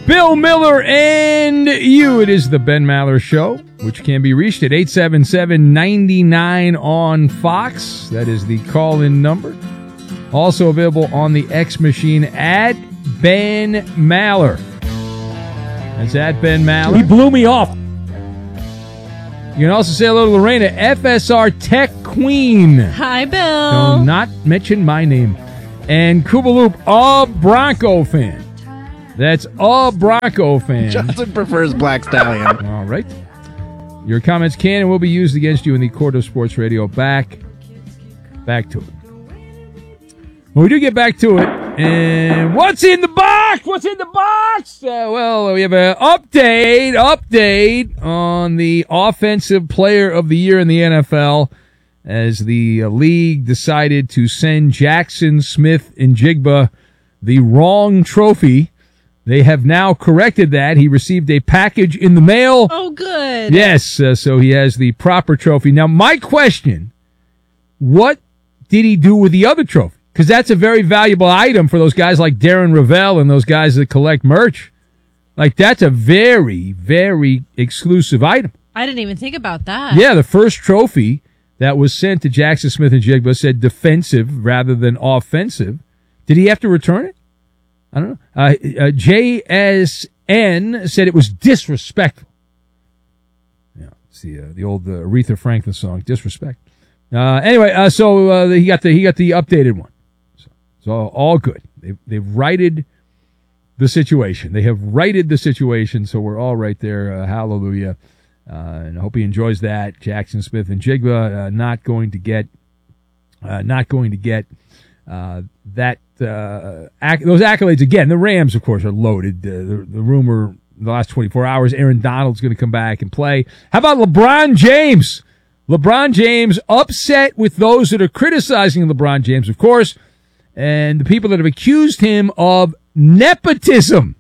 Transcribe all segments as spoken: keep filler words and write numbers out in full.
Bill Miller and you. It is the Ben Maller Show, which can be reached at eight seven seven, nine nine on Fox. That is the call-in number. Also available on the X machine at Ben Maller. That's at Ben Maller. He blew me off. You can also say hello to Lorena, F S R Tech Queen. Hi, Bill. Do not mention my name. And Koopaloop, a Bronco fan. That's a Bronco fan. Johnson prefers Black Stallion. All right. Your comments can and will be used against you in the court of sports radio. Back, back to it. When we do get back to it, and what's in the box? What's in the box? Uh, well, we have an update, update on the Offensive Player of the Year in the N F L as the uh, league decided to send Jackson Smith-Njigba the wrong trophy. They have now corrected that. He received a package in the mail. Oh, good. Yes, uh, so he has the proper trophy. Now, my question, what did he do with the other trophy? Because that's a very valuable item for those guys like Darren Ravel and those guys that collect merch. Like, that's a very, very exclusive item. I didn't even think about that. Yeah, the first trophy that was sent to Jackson Smith-Njigba said defensive rather than offensive. Did he have to return it? I don't know. Uh, uh, J S N said it was disrespectful. Yeah, it's the, uh, the old uh, Aretha Franklin song, Disrespect. Uh, anyway, uh, so uh, he got the he got the updated one. So all good. They've, they've righted the situation. They have righted the situation, so we're all right there. Uh, hallelujah. Uh, and I hope he enjoys that. Jackson Smith-Njigba uh, not going to get, uh, not going to get uh, that uh, acc- those accolades again. The Rams, of course, are loaded. Uh, the, the rumor the last twenty-four hours, Aaron Donald's going to come back and play. How about LeBron James? LeBron James upset with those that are criticizing LeBron James, of course. And the people that have accused him of nepotism.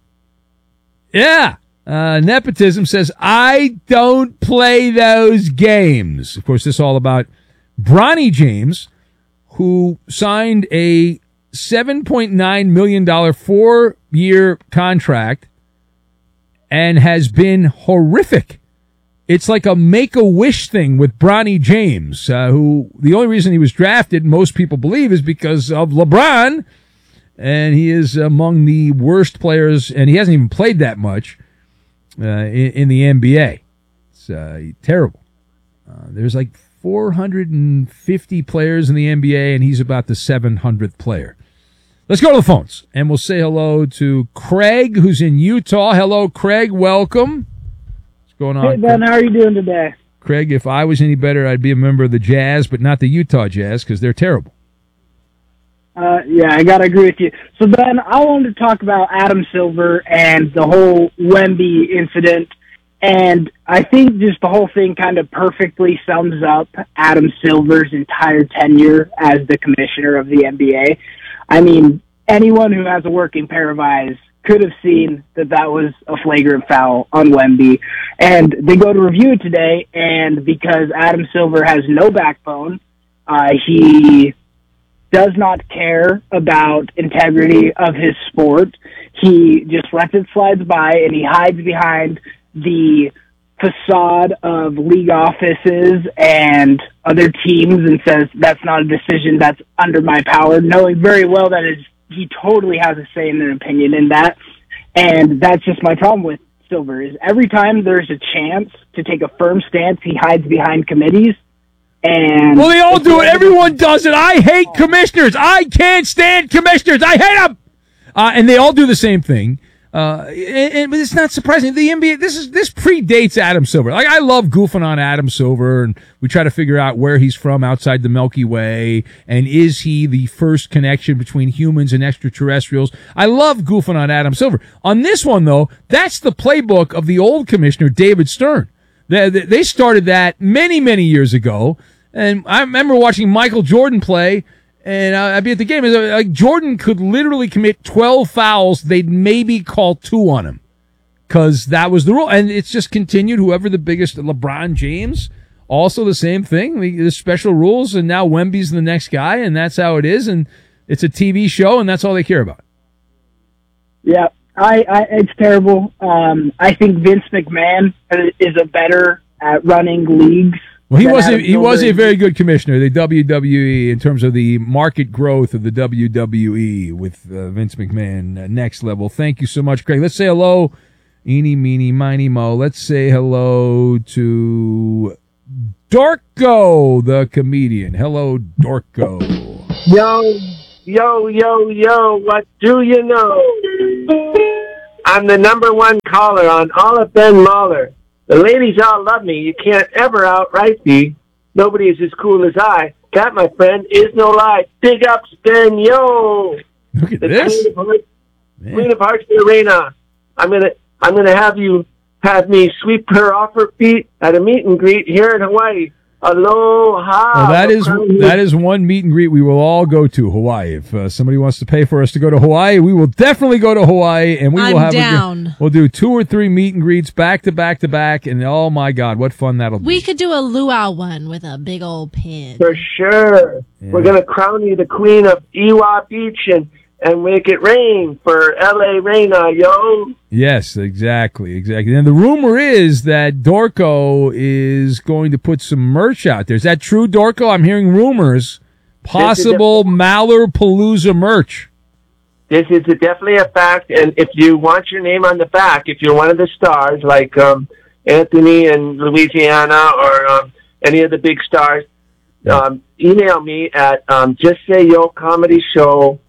Yeah. Uh, nepotism says, I don't play those games. Of course, this is all about Bronny James, who signed a seven point nine million dollars four-year contract and has been horrific. It's like a make-a-wish thing with Bronny James, uh, who the only reason he was drafted, most people believe, is because of LeBron, and he is among the worst players, and he hasn't even played that much uh, in, in the N B A. It's uh, terrible. Uh, there's like four hundred fifty players in the N B A, and he's about the seven hundredth player. Let's go to the phones, and we'll say hello to Craig, who's in Utah. Hello, Craig. Welcome. Going on, hey, Ben, how are you doing today? Craig, if I was any better, I'd be a member of the Jazz, but not the Utah Jazz, because they're terrible. Uh, yeah, I got to agree with you. So, Ben, I wanted to talk about Adam Silver and the whole Wemby incident, and I think just the whole thing kind of perfectly sums up Adam Silver's entire tenure as the commissioner of the N B A. I mean, anyone who has a working pair of eyes could have seen that that was a flagrant foul on Wemby. And they go to review it today, and because Adam Silver has no backbone, uh, he does not care about integrity of his sport. He just lets it slide by, and he hides behind the facade of league offices and other teams and says, that's not a decision that's under my power, knowing very well that it's he totally has a say in an opinion in that. And that's just my problem with Silver, is every time there's a chance to take a firm stance, he hides behind committees. And well, they all do it. Everyone does it. I hate commissioners. I can't stand commissioners. I hate them. Uh, and they all do the same thing. Uh, and, and it's not surprising. The N B A, this is, this predates Adam Silver. Like, I love goofing on Adam Silver, and we try to figure out where he's from outside the Milky Way, and is he the first connection between humans and extraterrestrials? I love goofing on Adam Silver. On this one, though, that's the playbook of the old commissioner, David Stern. They, they started that many, many years ago, and I remember watching Michael Jordan play. And uh, I'd be at the game. Like, Jordan could literally commit twelve fouls. They'd maybe call two on him because that was the rule. And it's just continued. Whoever the biggest, LeBron James, also the same thing. There's special rules, and now Wemby's the next guy, and that's how it is. And it's a T V show, and that's all they care about. Yeah, I, I it's terrible. Um, I think Vince McMahon is a better at running leagues. Well, he than was a, Adam he was a Silver. very good commissioner, the W W E, in terms of the market growth of the W W E with uh, Vince McMahon, uh, next level. Thank you so much, Craig. Let's say hello, eeny, meeny, miny, mo. Let's say hello to Dorco, the comedian. Hello, Dorco. Yo, yo, yo, yo, what do you know? I'm the number one caller on all of Ben Mahler. The ladies all love me. You can't ever outright me. Nobody is as cool as I. That, my friend, is no lie. Big ups, Ben, yo. Look at The this. Queen of Hearts, Man. Queen of Hearts, the arena. I'm gonna, I'm gonna have you have me sweep her off her feet at a meet and greet here in Hawaii. Aloha. Well, that is Crown that is one meet and greet we will all go to, Hawaii. If uh, somebody wants to pay for us to go to Hawaii, we will definitely go to Hawaii, and we I'm will have down. A, we'll do two or three meet and greets back to back to back, and oh my God, what fun that'll be! We could do a luau one with a big old pin. For sure. Yeah. We're going to crown you the queen of Iwa Beach and, and make it rain for L A Reina, yo. Yes, exactly, exactly. And the rumor is that Dorco is going to put some merch out there. Is that true, Dorco? I'm hearing rumors, possible Mallerpalooza merch. This is a, definitely a fact, and if you want your name on the back, if you're one of the stars like um, Anthony in Louisiana or um, any of the big stars, um, email me at um, Just Say Yo Comedy Show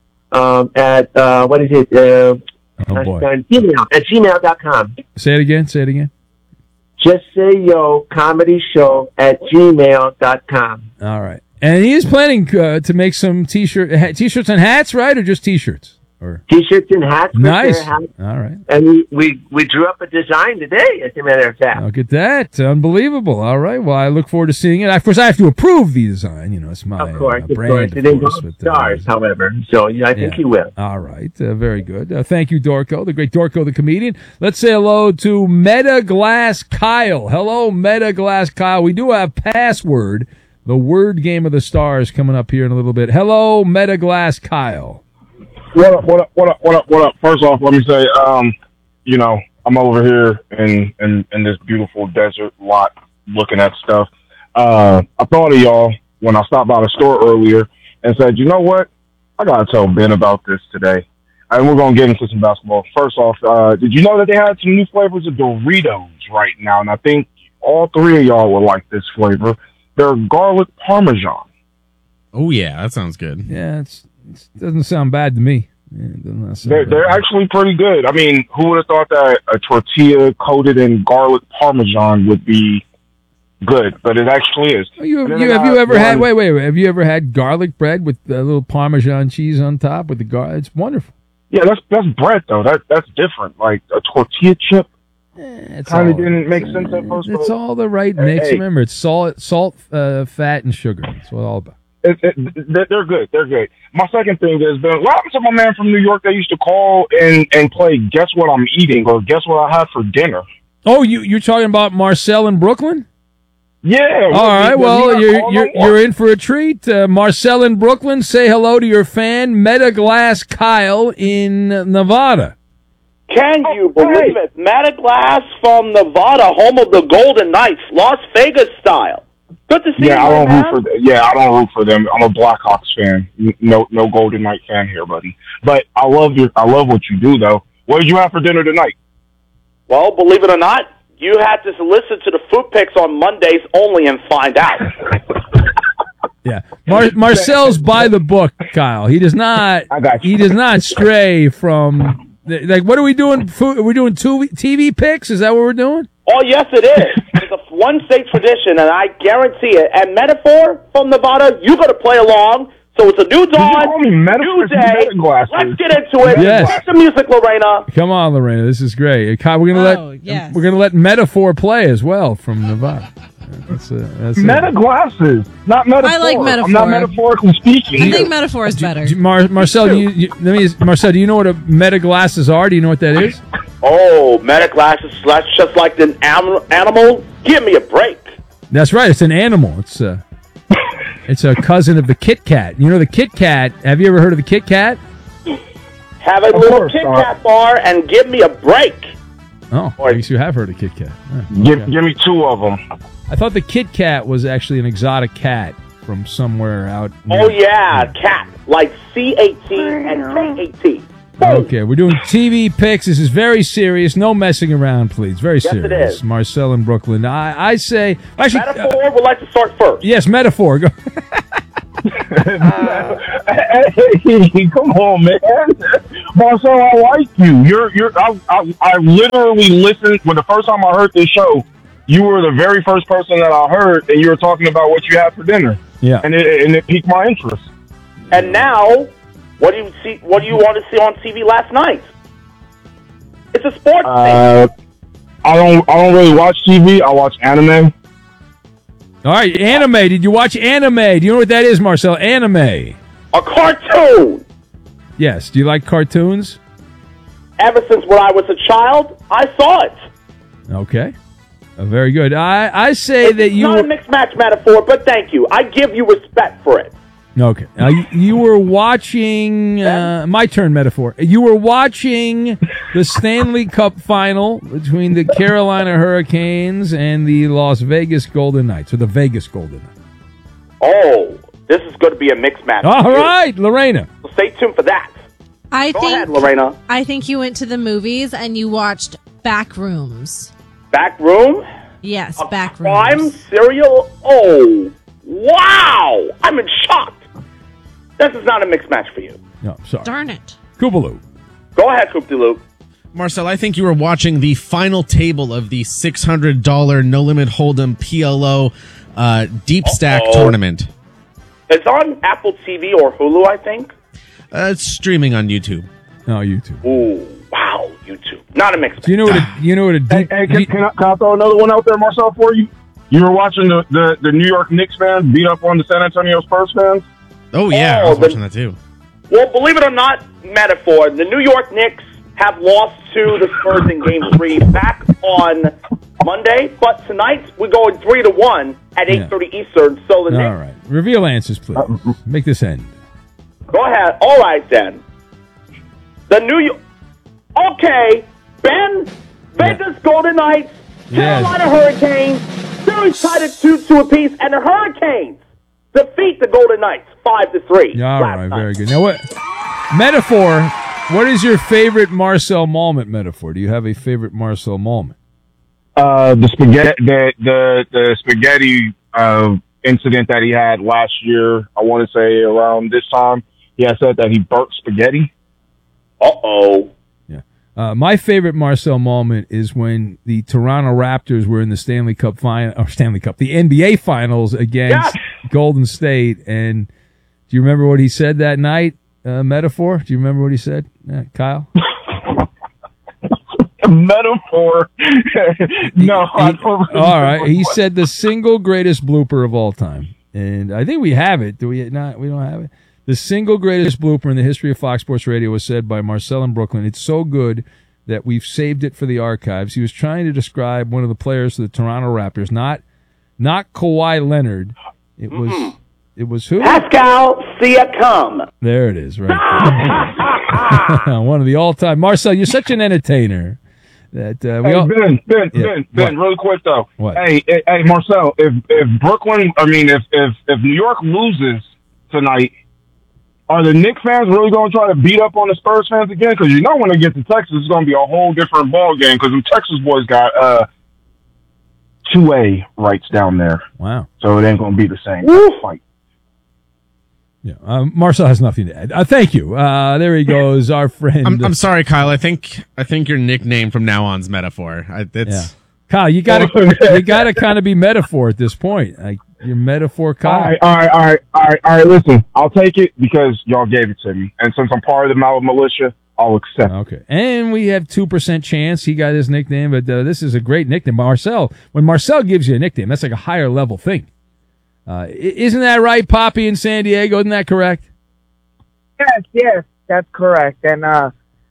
um, at, uh, what is it, uh, Oh boy! Gmail, at gmail dot com. Say it again. Say it again. Just Say Yo Comedy Show at gmail dot com. All right. And he is planning uh, to make some t-shirt, ha- t-shirts and hats, right, or just t-shirts? Or T-shirts and hats. for nice. sure, hats. All right. And we, we, we drew up a design today, as a matter of fact. Look at that. Unbelievable. All right. Well, I look forward to seeing it. Of course, I have to approve the design. You know, it's my Of course, uh, of brand. course. of It involves course, but, uh, stars, however. So yeah, I think yeah. you will. All right. Uh, very good. Uh, thank you, Dorco, the great Dorco, the comedian. Let's say hello to Meta Glass Kyle. Hello, Meta Glass Kyle. We do have password, the word game of the stars, coming up here in a little bit. Hello, Meta Glass Kyle. What up, what up, what up, what up, what up? First off, let me say, um, you know, I'm over here in, in, in this beautiful desert lot looking at stuff. Uh, I thought of y'all when I stopped by the store earlier and said, you know what? I got to tell Ben about this today. And we're going to get into some basketball. First off, uh, did you know that they had some new flavors of Doritos right now? And I think all three of y'all will like this flavor. They're garlic parmesan. Oh, yeah, that sounds good. Yeah, it's, it doesn't sound bad to me. Yeah, it does not sound They're, bad. they're actually pretty good. I mean, who would have thought that a tortilla coated in garlic parmesan would be good? But it actually is. Oh, you, And then you, they have you got ever had? one- Wait, wait, wait. Have you ever had garlic bread with a little Parmesan cheese on top with the garlic? It's wonderful. Yeah, that's that's bread though. That that's different. Like a tortilla chip. Eh, it's Kinda all- didn't make sense at first, It's but- all the right Hey, mix. hey. Remember, it's salt, salt, uh, fat, and sugar. That's what it's all about. It, it, they're they're good. They're good. My second thing is, Ben, what happened to my man from New York that used to call and and play Guess What I'm Eating or Guess What I Had for Dinner? Oh, you you're talking about Marcel in Brooklyn? Yeah. All right. Well, you're all you're you're in for a treat. Uh, Marcel in Brooklyn, say hello to your fan, Meta Glass Kyle in Nevada. Can you believe it? Meta Glass from Nevada, home of the Golden Knights, Las Vegas style. Good to see Yeah, you, I don't man. root for. th- Yeah, I don't root for them. I'm a Blackhawks fan. N- No, no Golden Knight fan here, buddy. But I love your. I love what you do, though. What did you have for dinner tonight? Well, believe it or not, you had to listen to the food picks on Mondays only and find out. Yeah, Mar- Marcel's by the book, Kyle. He does not. I got you. He does not stray from. Like, what are we doing? Food, are we doing two T V picks? Is that what we're doing? Oh, yes, it is. It's a one-state tradition, and I guarantee it. And Metaphor from Nevada, you got to play along. So it's a new dawn, call me Metaphor? new It's day. Metaglasses. Let's get into it. Yes. Play some music, Lorena. Come on, Lorena. This is great. Kyle, we're gonna Oh, let yes. we're gonna let Metaphor play as well from Nevada. That's, uh, that's it. Meta glasses, not metaphor. I like I'm Metaphor. not metaphorically speaking. I here. think metaphor is better. Do you- Mar- Marcel, do you, you, let me, Marcel, do you know what a meta glasses are? Do you know what that is? Oh, Meta Glasses, that's just like an am- animal. Give me a break. That's right. It's an animal. It's a, it's a cousin of the Kit Kat. You know the Kit Kat. Have you ever heard of the Kit Kat? Have a Of little course, Kit uh, Kat bar and give me a break. Oh, I guess you have heard of Kit Kat. Yeah, Give, okay. give me two of them. I thought the Kit Kat was actually an exotic cat from somewhere out. Oh, near- yeah, cat. Like C A T and K A T. Okay, we're doing T V picks. This is very serious. No messing around, please. Very Yes, it serious. is. Marcel in Brooklyn. I, I say, actually, uh, Metaphor would like to start first. yes, metaphor. Go. Hey, come on, man. Marcel, I like you. You're, you're. I, I, I literally listened when the first time I heard this show. You were the very first person that I heard, and you were talking about what you had for dinner. Yeah. and it, and it piqued my interest. And now, what do you see? What do you want to see on T V last night? It's a sports Uh, I don't, I don't really watch T V. I watch anime. All right, anime. Did you watch anime? Do you know what that is, Marcel? Anime. thing. A cartoon. Yes. Do you like cartoons? Ever since when I was a child, I saw it. Okay. Uh, very good. I, I say that It's you not were, a mixed match metaphor, but thank you. I give you respect for it. okay. Uh, you, you were watching uh, my turn. Metaphor. You were watching the Stanley Cup final between the Carolina Hurricanes and the Las Vegas Golden Knights, or the Vegas Golden Knights. Oh, this is going to be a mixed match. All right, Lorena. So stay tuned for that. I Go think ahead, Lorena. I think you went to the movies and you watched Backrooms. Back room. Yes, A Backrooms. crime serial. Oh, wow! I'm in shock. This is not a mixed match for you. No, sorry. Darn it. Kubaloo. Go ahead, Coop de Luke. Marcel, I think you were watching the final table of the six hundred dollars No Limit Hold'em P L O uh, Deep Stack Uh-oh. tournament. It's on Apple T V or Hulu, I think. Uh, it's streaming on YouTube. No, you too. Ooh, wow, YouTube. Not a mixed match. Do you know what a, you know what a Hey, deep, hey can, deep- can, I, can I throw another one out there, Marcel, for you? You were watching the, the, the New York Knicks fans beat up on the San Antonio Spurs fans? Oh, yeah, I Oh, was the- watching that too. Well, believe it or not, metaphor, the New York Knicks have lost to the Spurs in Game three back on Monday, but tonight we're going three to one at Yeah. eight thirty Eastern, so the All Knicks... right. Reveal answers, please. Make this end. Go ahead. All right, then. The New York... Okay, Ben, Vegas Golden Knights, Yes. Carolina Hurricanes, series tied at two two apiece, and the Hurricanes defeat the Golden Knights five to three. All last right, night. very good. Now, what metaphor? What is your favorite Marcel moment metaphor? Do you have a favorite Marcel moment? Uh, the spaghetti, the the, the spaghetti uh, incident that he had last year. I want to say around this time, he had said that he burnt spaghetti. Uh-oh. Yeah. Uh, my favorite Marcel moment is when the Toronto Raptors were in the Stanley Cup final, or Stanley Cup, the N B A Finals against Yes. Golden State. And do you remember what he said that night? Uh, metaphor? Do you remember what he said, uh, Kyle? Metaphor. no, I don't All right. He said the single greatest blooper of all time. And I think we have it. Do we not? We don't have it. The single greatest blooper in the history of Fox Sports Radio was said by Marcel in Brooklyn. It's so good that we've saved it for the archives. He was trying to describe one of the players of the Toronto Raptors, not not Kawhi Leonard. It was Mm-hmm. it was who? Pascal Siakam. There it is, right there. One of the all-time. Marcel, you're such an entertainer that uh, we Hey, all. Ben, Ben, Yeah, Ben, Ben, what? really quick though. What? Hey, hey, hey, Marcel, if if Brooklyn, I mean, if if if New York loses tonight, are the Knicks fans really going to try to beat up on the Spurs fans again? Because you know when they get to Texas, it's going to be a whole different ball game. Because the Texas boys got uh two A rights down there, Wow. so it ain't going to be the same fight. Yeah, um, Marcel has nothing to add. Uh, thank you. Uh, there he goes, our friend. I'm, I'm sorry, Kyle. I think I think your nickname from now on's metaphor. I, it's Yeah. Kyle, you gotta you gotta kind of be metaphor at this point. Like your metaphor, Kyle. All right, all right, all right, all right, all right. Listen, I'll take it because y'all gave it to me, and since I'm part of the Malibu Militia, I'll accept it. Okay, and we have two percent chance he got his nickname, but uh, this is a great nickname, Marcel. When Marcel gives you a nickname, that's like a higher level thing. Uh, i- isn't that right, Poppy in San Diego? Isn't that correct? Yes, yes, that's correct. And uh,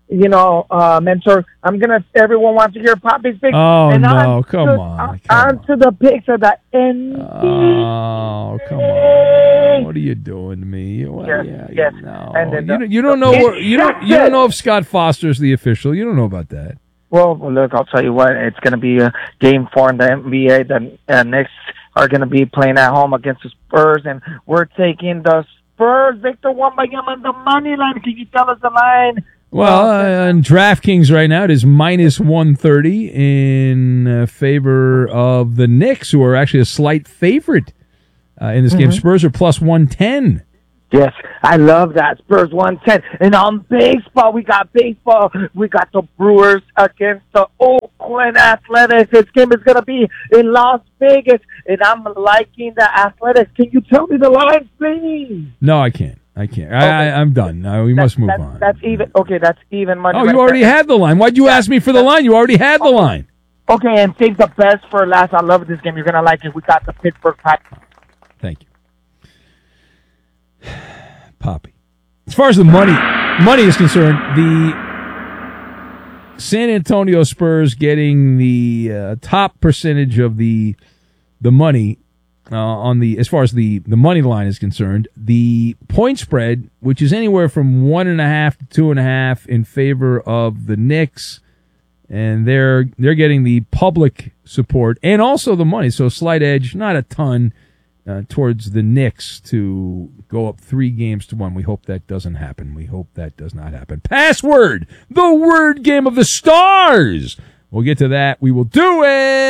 you know, uh, mentor. I'm gonna. Everyone wants to hear Poppy's picks. Oh and no! On Come to, on! Come on on. to the picks of the N B A. Oh, come on! What are you doing to me? Well, Yes, yeah, yes. No. And then you, the- don't- you don't know. It's What, you don't. You don't shut. know if Scott Foster's the official. You don't know about that. Well, look, I'll tell you what. It's going to be a game four in the N B A. The uh, Knicks are going to be playing at home against the Spurs, and we're taking the Spurs. Victor Wembanyama on the money line. Can you tell us the line? Well, uh, on DraftKings right now, it is minus one thirty in uh, favor of the Knicks, who are actually a slight favorite uh, in this game. Mhm. Spurs are plus one ten. Yes, I love that. Spurs one ten. And on baseball, we got baseball. We got the Brewers against the Oakland Athletics. This game is going to be in Las Vegas, and I'm liking the Athletics. Can you tell me the line, please? No, I can't. I can't. I, Okay. I, I'm done. No, we That- must move that- on. That's even. Okay, that's even money. Oh, right you already there. had the line. Why'd you Yeah. ask me for the line? You already had the line. Okay, and save the best for last. I love this game. You're going to like it. We got the Pittsburgh Pirates. Thank you. Poppy. As far as the money money is concerned, the San Antonio Spurs getting the uh, top percentage of the the money uh, on the as far as the, the money line is concerned. The point spread, which is anywhere from one and a half to two and a half in favor of the Knicks, and they're they're getting the public support and also the money. So slight edge, not a ton. Uh, towards the Knicks to go up three games to one. We hope that doesn't happen. We hope that does not happen. Password, the word game of the stars. We'll get to that. We will do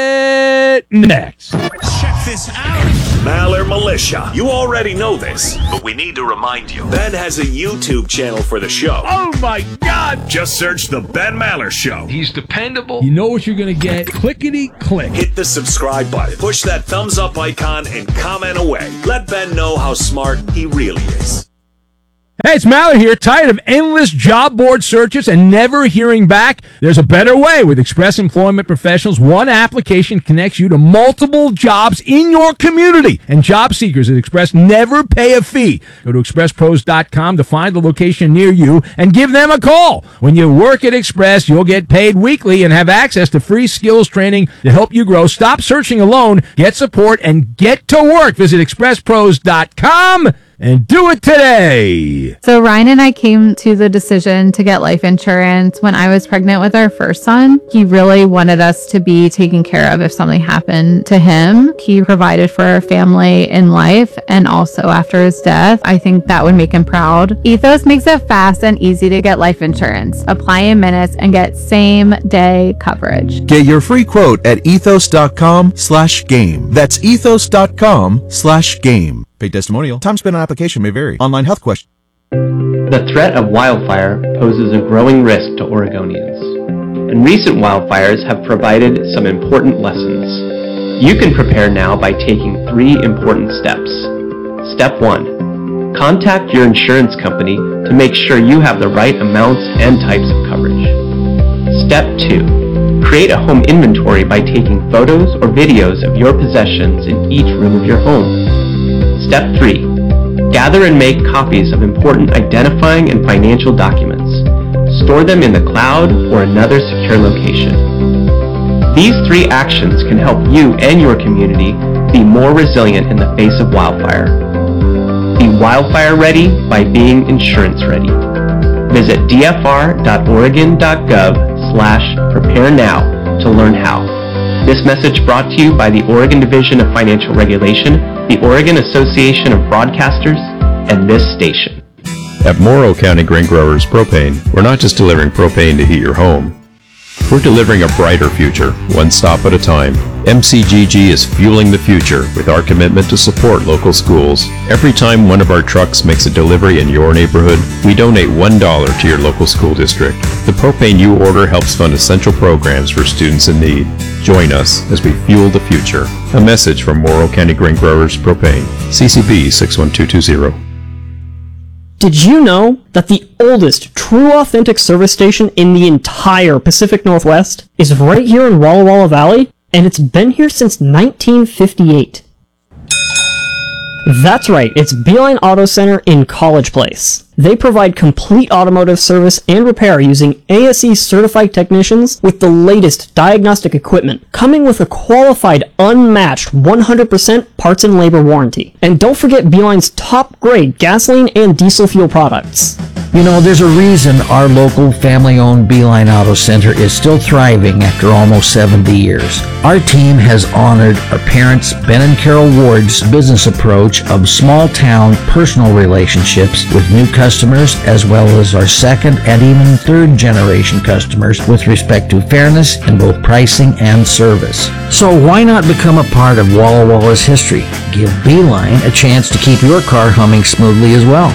it next. Check this out. Maller Militia. You already know this, but we need to remind you. Ben has a YouTube channel for the show. Oh my God! Just search The Ben Maller Show. He's dependable. You know what you're going to get. Clickety click. Hit the subscribe button, push that thumbs up icon, and comment away. Let Ben know how smart he really is. Hey, it's Mallard here. Tired of endless job board searches and never hearing back? There's a better way. With Express Employment Professionals, one application connects you to multiple jobs in your community. And job seekers at Express never pay a fee. Go to express pros dot com to find the location near you and give them a call. When you work at Express, you'll get paid weekly and have access to free skills training to help you grow. Stop searching alone. Get support and get to work. Visit express pros dot com. And do it today. So Ryan and I came to the decision to get life insurance when I was pregnant with our first son. He really wanted us to be taken care of if something happened to him. He provided for our family in life and also after his death. I think that would make him proud. Ethos makes it fast and easy to get life insurance. Apply in minutes and get same day coverage. Get your free quote at ethos dot com slash game. That's ethos dot com slash game. Paid testimonial. Time spent on application may vary. Online health question. The threat of wildfire poses a growing risk to Oregonians, and recent wildfires have provided some important lessons. You can prepare now by taking three important steps. Step one, contact your insurance company to make sure you have the right amounts and types of coverage. Step two, create a home inventory by taking photos or videos of your possessions in each room of your home. Step three, gather and make copies of important identifying and financial documents. Store them in the cloud or another secure location. These three actions can help you and your community be more resilient in the face of wildfire. Be wildfire ready by being insurance ready. Visit d f r dot oregon dot gov slash prepare now to learn how. This message brought to you by the Oregon Division of Financial Regulation, the Oregon Association of Broadcasters, and this station. At Morrow County Grain Growers Propane, we're not just delivering propane to heat your home. We're delivering a brighter future, one stop at a time. M C G G is fueling the future with our commitment to support local schools. Every time one of our trucks makes a delivery in your neighborhood, we donate one dollar to your local school district. The propane you order helps fund essential programs for students in need. Join us as we fuel the future. A message from Morrow County Grain Growers Propane. C C B six one two two zero. Did you know that the oldest true authentic service station in the entire Pacific Northwest is right here in Walla Walla Valley? And it's been here since nineteen fifty-eight. That's right, it's Beeline Auto Center in College Place. They provide complete automotive service and repair using A S E certified technicians with the latest diagnostic equipment, coming with a qualified, unmatched one hundred percent parts and labor warranty. And don't forget Beeline's top-grade gasoline and diesel fuel products. You know, there's a reason our local family-owned Beeline Auto Center is still thriving after almost seventy years. Our team has honored our parents, Ben and Carol Ward's business approach of small-town personal relationships with new customers, as well as our second and even third-generation customers with respect to fairness in both pricing and service. So why not become a part of Walla Walla's history? Give Beeline a chance to keep your car humming smoothly as well.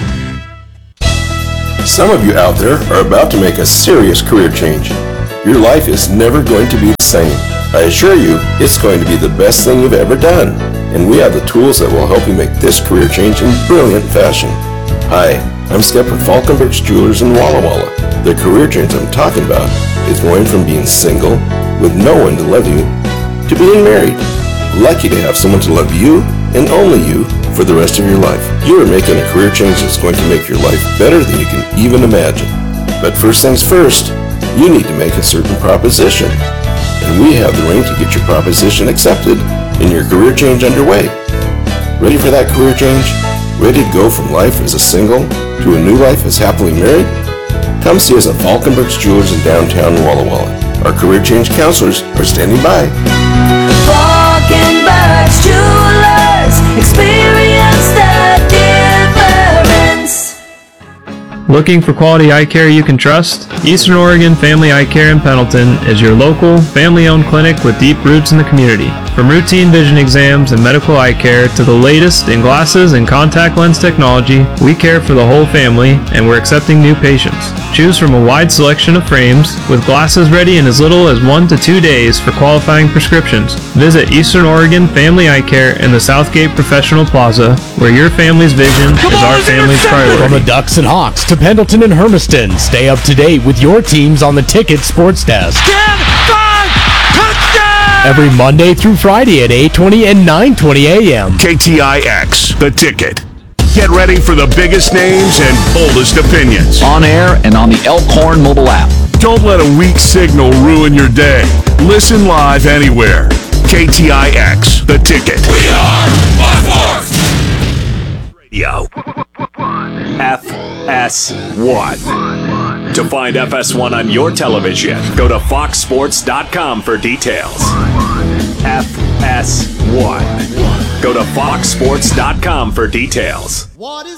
Some of you out there are about to make a serious career change. Your life is never going to be the same. I assure you, it's going to be the best thing you've ever done. And we have the tools that will help you make this career change in brilliant fashion. Hi, I'm Skip from Falkenbergs Jewelers in Walla Walla. The career change I'm talking about is going from being single, with no one to love you, to being married. Lucky to have someone to love you, and only you, for the rest of your life. You are making a career change that's going to make your life better than you can even imagine. But first things first, you need to make a certain proposition. And we have the ring to get your proposition accepted and your career change underway. Ready for that career change? Ready to go from life as a single to a new life as happily married? Come see us at Falkenbergs Jewelers in downtown Walla Walla. Our career change counselors are standing by. Falkenbergs Jewelers, experience the difference. Looking for quality eye care you can trust? Eastern Oregon Family Eye Care in Pendleton is your local, family-owned clinic with deep roots in the community. From routine vision exams and medical eye care to the latest in glasses and contact lens technology, we care for the whole family and we're accepting new patients. Choose from a wide selection of frames with glasses ready in as little as one to two days for qualifying prescriptions. Visit Eastern Oregon Family Eye Care in the Southgate Professional Plaza, where your family's vision is our family's priority. From the Ducks and Hawks to Pendleton and Hermiston, stay up to date with your teams on the Ticket Sports Desk. ten, five, touchdown! Every Monday through Friday at eight twenty and nine twenty a.m. K T I X, The Ticket. Get ready for the biggest names and boldest opinions. On air and on the Elkhorn mobile app. Don't let a weak signal ruin your day. Listen live anywhere. K T I X, The Ticket. We are one fourth. Radio. F S one. To find F S one on your television, go to fox sports dot com for details. F S one. Go to fox sports dot com for details.